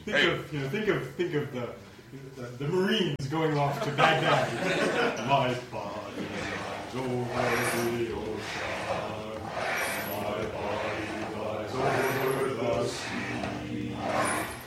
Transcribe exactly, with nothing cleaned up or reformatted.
think hey. of you know think of think of the the, the Marines going off to Baghdad. My body lies over